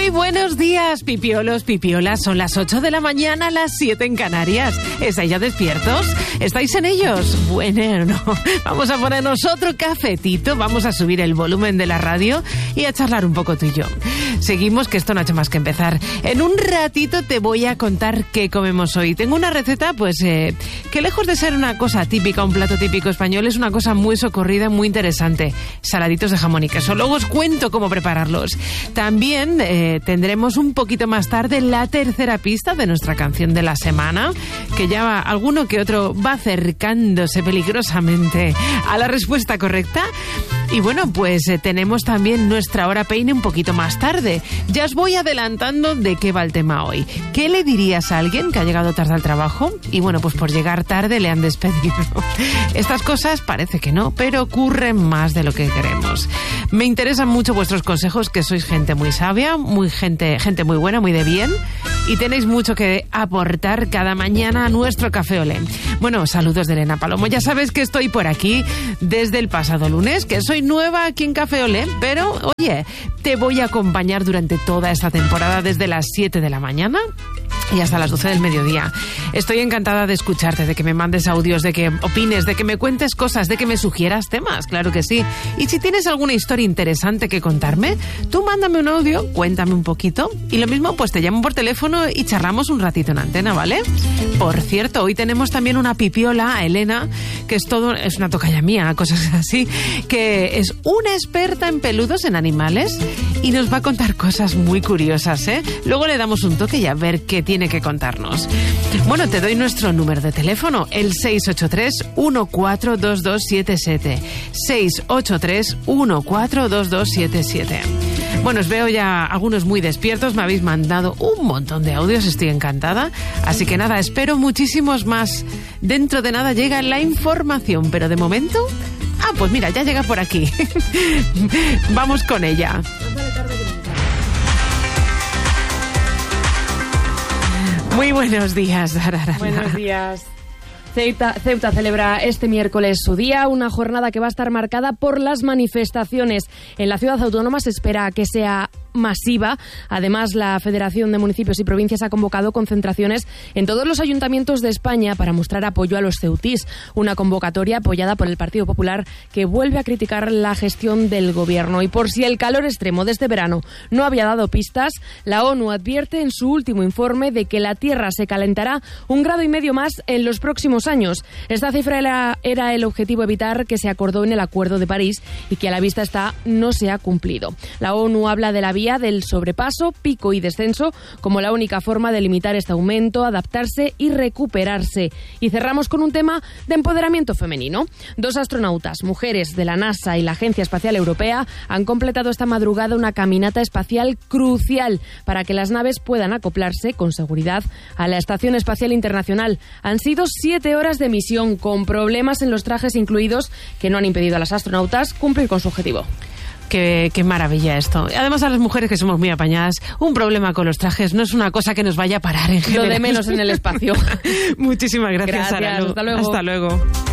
Muy buenos días, pipiolos, pipiolas. Son las 8 de la mañana, las 7 en Canarias. ¿Estáis ya despiertos? ¿Estáis en ellos? Bueno, no. Vamos a ponernos otro cafetito, vamos a subir el volumen de la radio y a charlar un poco tú y yo. Seguimos, que esto no ha hecho más que empezar. En un ratito te voy a contar qué comemos hoy. Tengo una receta, pues, que lejos de ser una cosa típica, un plato típico español, es una cosa muy socorrida, muy interesante. Saladitos de jamón y queso. Luego os cuento cómo prepararlos. También tendremos un poquito más tarde la tercera pista de nuestra canción de la semana, que ya alguno que otro va acercándose peligrosamente a la respuesta correcta. Y bueno, pues tenemos también nuestra hora peine un poquito más tarde. Ya os voy adelantando de qué va el tema hoy. ¿Qué le dirías a alguien que ha llegado tarde al trabajo? Y bueno, pues por llegar tarde le han despedido. Estas cosas parece que no, pero ocurren más de lo que queremos. Me interesan mucho vuestros consejos, que sois gente muy sabia, gente muy buena, muy de bien. Y tenéis mucho que aportar cada mañana a nuestro Café Olé. Bueno, saludos de Elena Palomo. Ya sabes que estoy por aquí desde el pasado lunes, que soy nueva aquí en Café Olé, pero oye, te voy a acompañar durante toda esta temporada desde las 7 de la mañana y hasta las 12 del mediodía. Estoy encantada de escucharte, de que me mandes audios, de que opines, de que me cuentes cosas, de que me sugieras temas, claro que sí. Y si tienes alguna historia interesante que contarme, tú mándame un audio, cuéntame un poquito, y lo mismo, pues te llamo por teléfono y charlamos un ratito en antena, ¿vale? Por cierto, hoy tenemos también una pipiola, Elena, que es una tocaya mía, cosas así, que es una experta en peludos, en animales, y nos va a contar cosas muy curiosas, ¿eh? Luego le damos un toque y a ver qué tiene que contarnos. Bueno, te doy nuestro número de teléfono, el 683-142277. 683-142277. Bueno, os veo ya algunos muy despiertos, me habéis mandado un montón de audios, estoy encantada. Así que nada, espero muchísimos más. Dentro de nada llega la información, pero de momento... pues mira, ya llega por aquí. Vamos con ella. Muy buenos días, Dararana. Buenos días. Ceuta celebra este miércoles su día, una jornada que va a estar marcada por las manifestaciones. En la ciudad autónoma se espera que sea masiva. Además, la Federación de Municipios y Provincias ha convocado concentraciones en todos los ayuntamientos de España para mostrar apoyo a los ceutís. Una convocatoria apoyada por el Partido Popular, que vuelve a criticar la gestión del gobierno. Y por si el calor extremo de este verano no había dado pistas, la ONU advierte en su último informe de que la Tierra se calentará 1,5 grados más en los próximos años. Esta cifra era el objetivo a evitar, que se acordó en el Acuerdo de París y que a la vista está no se ha cumplido. La ONU habla de la vía del sobrepaso, pico y descenso como la única forma de limitar este aumento, adaptarse y recuperarse. Y cerramos con un tema de empoderamiento femenino. 2 astronautas, mujeres de la NASA y la Agencia Espacial Europea, han completado esta madrugada una caminata espacial crucial para que las naves puedan acoplarse con seguridad a la Estación Espacial Internacional. Han sido 7 horas de misión con problemas en los trajes incluidos que no han impedido a las astronautas cumplir con su objetivo. Qué maravilla esto. Además, a las mujeres, que somos muy apañadas, un problema con los trajes no es una cosa que nos vaya a parar en general. Lo de menos en el espacio. Muchísimas gracias, Sara. Hasta luego. Hasta luego.